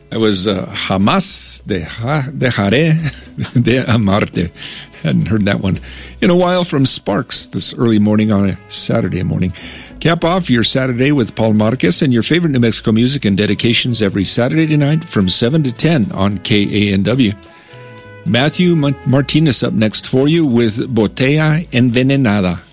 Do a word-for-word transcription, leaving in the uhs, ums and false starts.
It was uh, Jamás deja, dejaré de amarte. Hadn't heard that one in a while from Sparks this early morning on a Saturday morning. Cap off your Saturday with Paul Marquez and your favorite New Mexico music and dedications every Saturday night from seven to ten on K A N W. Matthew Martinez up next for you with Botella Envenenada.